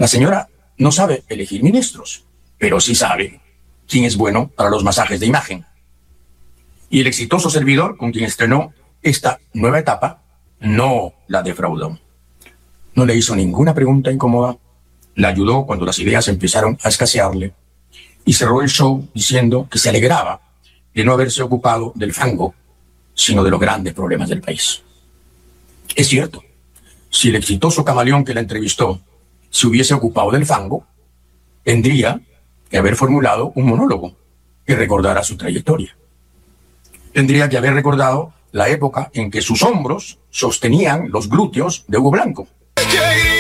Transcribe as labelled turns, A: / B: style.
A: La señora no sabe elegir ministros, pero sí sabe quién es bueno para los masajes de imagen. Y el exitoso servidor con quien estrenó esta nueva etapa no la defraudó. No le hizo ninguna pregunta incómoda, la ayudó cuando las ideas empezaron a escasearle y cerró el show diciendo que se alegraba de no haberse ocupado del fango, sino de los grandes problemas del país. Es cierto, si el exitoso camaleón que la entrevistó se hubiese ocupado del fango, tendría que haber formulado un monólogo que recordara su trayectoria. Tendría que haber recordado la época en que sus hombros sostenían los glúteos de Hugo Blanco.